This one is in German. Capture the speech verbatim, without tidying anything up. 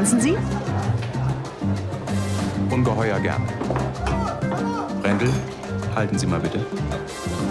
Tanzen Sie? Ungeheuer gern. Brendel, halten Sie mal bitte.